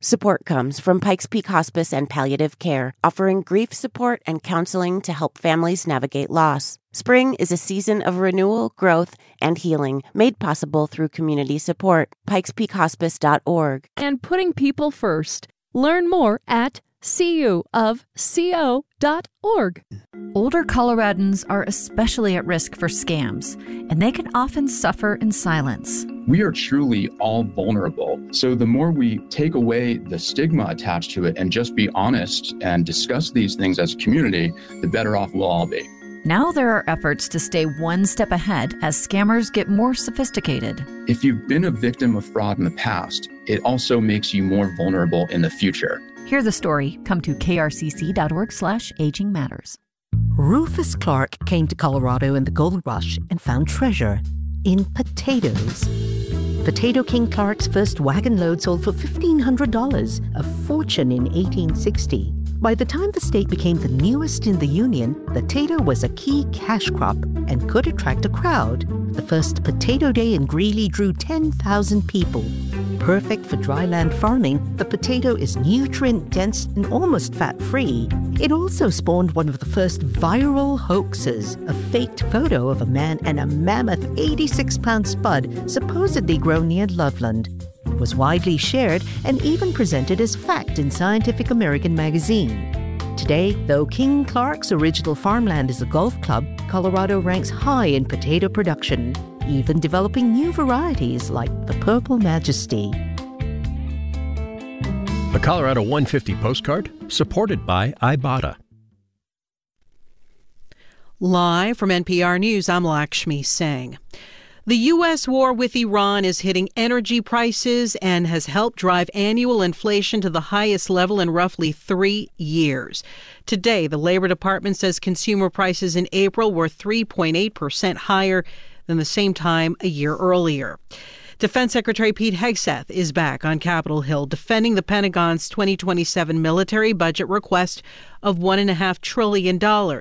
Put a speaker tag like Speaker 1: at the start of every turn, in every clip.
Speaker 1: Support comes from Pikes Peak Hospice and Palliative Care, offering grief support and counseling to help families navigate loss. Spring is a season of renewal, growth, and healing made possible through community support. PikesPeakHospice.org.
Speaker 2: And putting people first. Learn more at cuofco.org.
Speaker 3: Older Coloradans are especially at risk for scams, and they can often suffer in silence.
Speaker 4: We are truly all vulnerable. So the more we take away the stigma attached to it and just be honest and discuss these things as a community, the better off we'll all be.
Speaker 3: Now there are efforts to stay one step ahead as scammers get more sophisticated.
Speaker 4: If you've been a victim of fraud in the past, it also makes you more vulnerable in the future.
Speaker 3: Hear the story. Come to krcc.org/Aging Matters.
Speaker 5: Rufus Clark came to Colorado in the gold rush and found treasure in potatoes. Potato King Clark's first wagon load sold for $1,500, a fortune in 1860. By the time the state became the newest in the Union, potato was a key cash crop and could attract a crowd. The first Potato Day in Greeley drew 10,000 people. Perfect for dryland farming, the potato is nutrient-dense and almost fat-free. It also spawned one of the first viral hoaxes, a faked photo of a man and a mammoth 86-pound spud supposedly grown near Loveland. It was widely shared and even presented as fact in Scientific American magazine. Today, though King Clark's original farmland is a golf club, Colorado ranks high in potato production, even developing new varieties like the Purple Majesty.
Speaker 6: A Colorado 150 postcard supported by Ibotta.
Speaker 7: Live from NPR News, I'm Lakshmi Singh. The U.S. war with Iran is hitting energy prices and has helped drive annual inflation to the highest level in roughly 3 years. Today, the Labor Department says consumer prices in April were 3.8% higher than the same time a year earlier. Defense Secretary Pete Hegseth is back on Capitol Hill defending the Pentagon's 2027 military budget request of $1.5 trillion.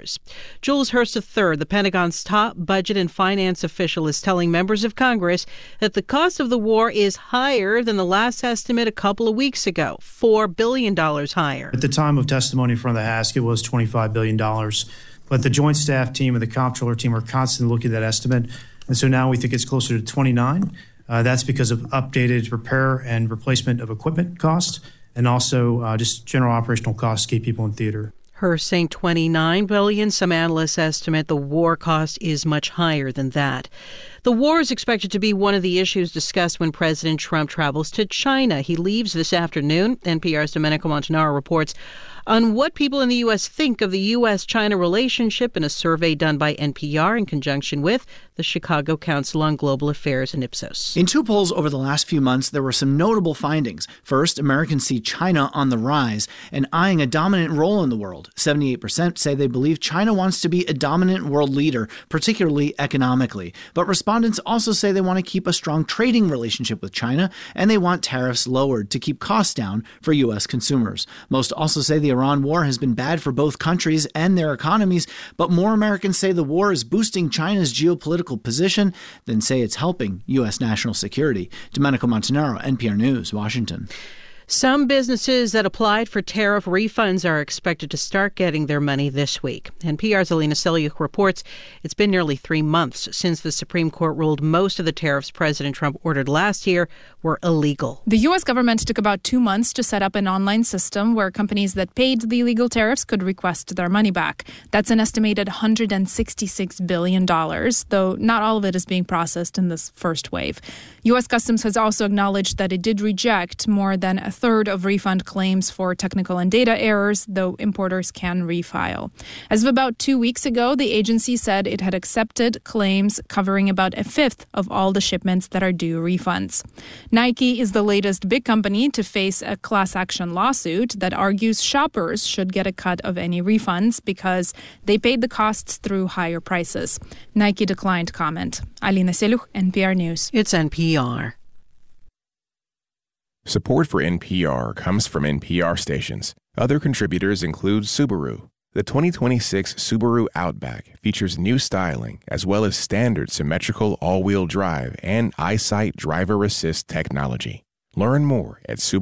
Speaker 7: Jules Hurst III, the Pentagon's top budget and finance official, is telling members of Congress that the cost of the war is higher than the last estimate a couple of weeks ago, $4 billion higher.
Speaker 8: At the time of testimony in front of the House, it was $25 billion. But the Joint Staff team and the Comptroller team are constantly looking at that estimate. And so now we think it's closer to 29. That's because of updated repair and replacement of equipment costs and also just general operational costs to keep people in theater.
Speaker 7: Hurst saying $29 billion. Some analysts estimate the war cost is much higher than that. The war is expected to be one of the issues discussed when President Trump travels to China. He leaves this afternoon. NPR's Domenico Montanaro reports on what people in the U.S. think of the U.S.-China relationship in a survey done by NPR in conjunction with the Chicago Council on Global Affairs and Ipsos.
Speaker 9: In two polls over the last few months, there were some notable findings. First, Americans see China on the rise and eyeing a dominant role in the world. 78% say they believe China wants to be a dominant world leader, particularly economically. But respondents also say they want to keep a strong trading relationship with China, and they want tariffs lowered to keep costs down for U.S. consumers. Most also say the Iran war has been bad for both countries and their economies, but more Americans say the war is boosting China's geopolitical position than say it's helping U.S. national security. Domenico Montanaro, NPR News, Washington.
Speaker 7: Some businesses that applied for tariff refunds are expected to start getting their money this week. NPR's Alina Selyukh reports it's been nearly 3 months since the Supreme Court ruled most of the tariffs President Trump ordered last year were illegal.
Speaker 10: The U.S. government took about 2 months to set up an online system where companies that paid the illegal tariffs could request their money back. That's an estimated $166 billion, though not all of it is being processed in this first wave. U.S. Customs has also acknowledged that it did reject more than a third of refund claims for technical and data errors, though importers can refile. As of about 2 weeks ago, the agency said it had accepted claims covering about a fifth of all the shipments that are due refunds. Nike is the latest big company to face a class action lawsuit that argues shoppers should get a cut of any refunds because they paid the costs through higher prices. Nike declined comment. Alina Selyukh, NPR News.
Speaker 7: It's NPR.
Speaker 11: Support for NPR comes from NPR stations. Other contributors include Subaru. The 2026 Subaru Outback features new styling as well as standard symmetrical all-wheel drive and EyeSight driver assist technology. Learn more at Subaru.